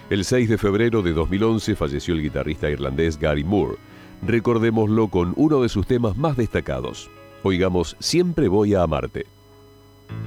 El 6 de febrero de 2011 falleció el guitarrista irlandés Gary Moore. Recordémoslo con uno de sus temas más destacados. Oigamos Siempre voy a amarte.